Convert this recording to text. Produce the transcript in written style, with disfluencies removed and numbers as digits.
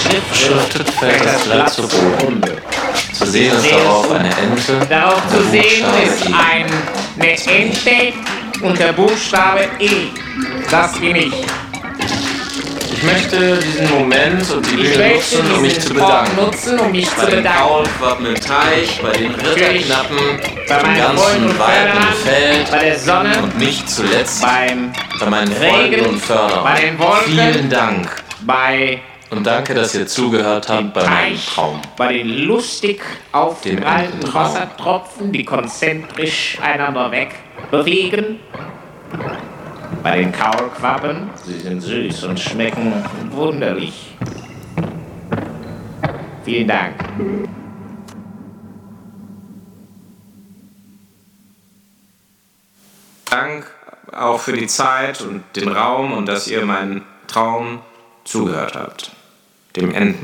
Beschriftet fällt das Blatt zu Boden. Zu sehen ist darauf eine Ente. Darauf zu sehen ist E. eine Ente und der Buchstabe E. Das bin ich. Ich möchte diesen Moment und die Ich Bühne möchte nutzen, um mich zu diesen Ort bedanken. nutzen, um mich zu Bei den bedanken. Kaulquappen im Teich, bei den Ritterknappen, Bei im meinen Freunden ganzen und Wald Förderern, und Feld bei der Sonne, und nicht zuletzt beim bei meinen Freunden Regen, und Förderern. bei den Wolken, Vielen Dank bei und danke, dass ihr zugehört habt bei meinem Teich, Traum. bei den lustig aufgeprallten Ententraum. Wassertropfen, die konzentrisch einander wegbewegen. Bei den Kaulquappen, sie sind süß und schmecken wunderlich. Vielen Dank. Dank auch für die Zeit und den Raum und dass ihr meinen Traum zugehört habt. Dem Ententraum.